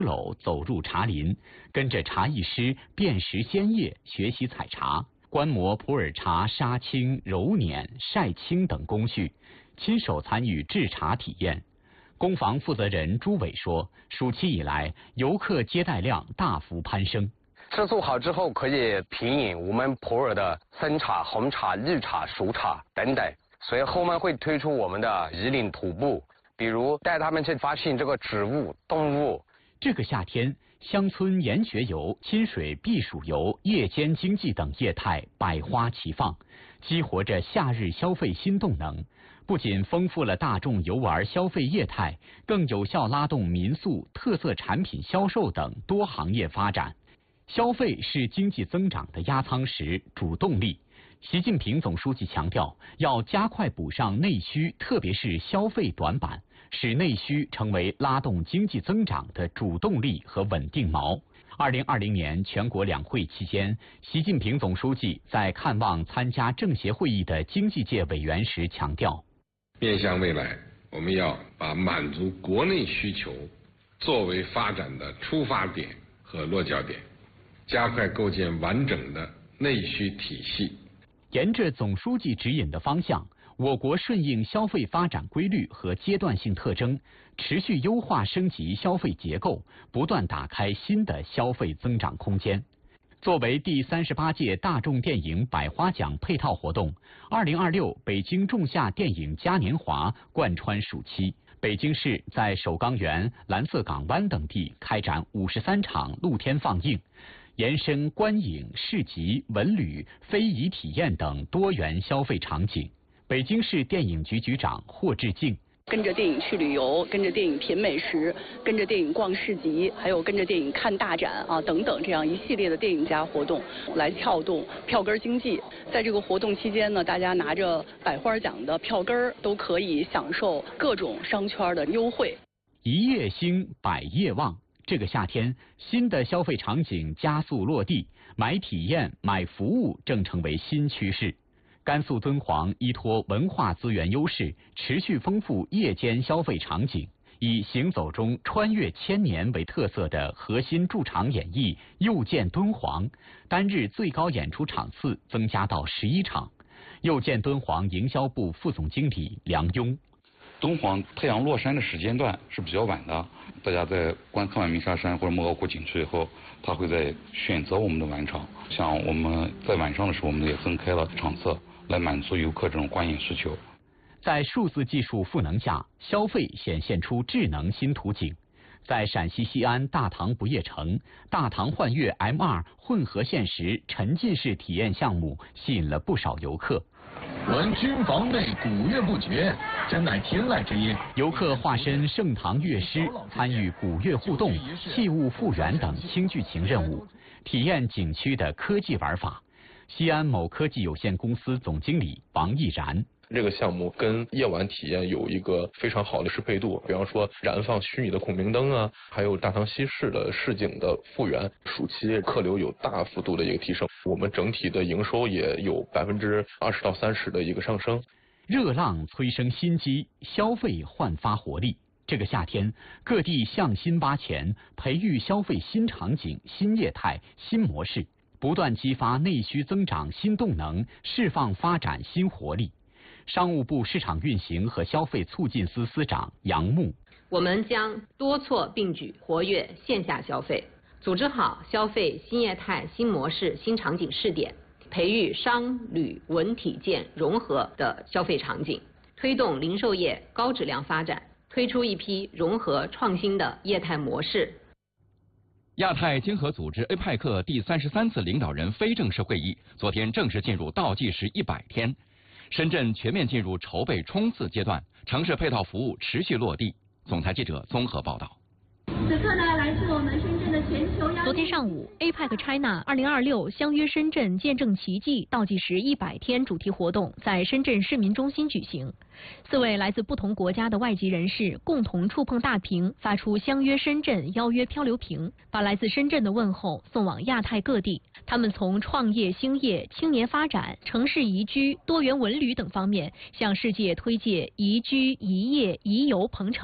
篓走入茶林，跟着茶艺师辨识鲜叶，学习采茶，观摩普洱茶杀青、揉捻、晒青等工序，亲手参与制茶体验。工坊负责人朱伟说，暑期以来，游客接待量大幅攀升。 制作好之后可以品饮我们普洱的生茶、红茶、绿茶、熟茶等等。随后面会推出我们的宜林徒步，比如带他们去发现这个植物、动物。 这个夏天，乡村研学游、亲水避暑游、夜间经济等业态百花齐放，激活着夏日消费新动能。不仅丰富了大众游玩消费业态，更有效拉动民宿、特色产品销售等多行业发展。消费是经济增长的压舱石、主动力。习近平总书记强调，要加快补上内需，特别是消费短板，使内需成为拉动经济增长的主动力和稳定锚。2020年全国两会期间，习近平总书记在看望参加政协会议的经济界委员时强调， 面向未来，我们要把满足国内需求作为发展的出发点和落脚点，加快构建完整的内需体系。 沿着总书记指引的方向，我国顺应消费发展规律和阶段性特征，持续优化升级消费结构，不断打开新的消费增长空间。作为第38届大众电影百花奖配套活动，2026北京仲夏电影嘉年华贯穿暑期。北京市在首钢园、蓝色港湾等地开展53场露天放映，延伸观影、市集、文旅、非遗体验等多元消费场景。北京市电影局局长霍志敬， 跟着电影去旅游，跟着电影品美食，跟着电影逛市集，还有跟着电影看大展啊等等，这样一系列的电影节活动来撬动票根经济。在这个活动期间呢，大家拿着百花奖的票根都可以享受各种商圈的优惠。 一夜兴，百业旺。这个夏天，新的消费场景加速落地，买体验、买服务正成为新趋势。甘肃敦煌依托文化资源优势，持续丰富夜间消费场景，以行走中穿越千年为特色的核心驻场演绎又见敦煌，单日最高演出场次增加到11场。又见敦煌营销部副总经理梁庸， 敦煌太阳落山的时间段是比较晚的，大家在看完鸣沙山或者莫高窟景区以后，他会在选择我们的晚场。像我们在晚上的时候，我们也增开了场次，来满足游客这种观影需求。 在数字技术赋能下，消费显现出智能新图景。在陕西西安大唐不夜城，大唐幻乐 M2 混合现实沉浸式体验项目吸引了不少游客。 闻君房内鼓乐不绝，真乃天籁之音。 游客化身盛唐乐师，参与鼓乐互动、器物复原等轻剧情任务，体验景区的科技玩法。西安某科技有限公司总经理王毅然， 这个项目跟夜晚体验有一个非常好的适配度，比方说燃放虚拟的孔明灯啊，还有大唐西市的市井的复原，暑期客流有大幅度的一个提升，我们整体的营收也有20%到30%的一个上升。 热浪催生新机，消费焕发活力。这个夏天，各地向新挖潜，培育消费新场景、新业态、新模式，不断激发内需增长新动能，释放发展新活力。商务部市场运行和消费促进司司长杨牧， 我们将多措并举，活跃线下消费，组织好消费新业态、新模式、新场景试点，培育商旅文体健融合的消费场景，推动零售业高质量发展，推出一批融合创新的业态模式。 亚太经合组织 APEC 第33次领导人非正式会议昨天正式进入倒计时100天。深圳全面进入筹备冲刺阶段，城市配套服务持续落地。总台记者综合报道。 此刻呢，来自我们深圳的全球邀请。 昨天上午 ，APEC China 2026相约深圳见证奇迹倒计时100天主题活动在深圳市民中心举行。4位来自不同国家的外籍人士共同触碰大屏，发出相约深圳、邀约漂流瓶，把来自深圳的问候送往亚太各地。他们从创业兴业、青年发展、城市宜居、多元文旅等方面，向世界推介宜居、宜业、宜游鹏程。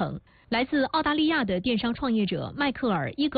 来自澳大利亚的电商创业者迈克尔·伊格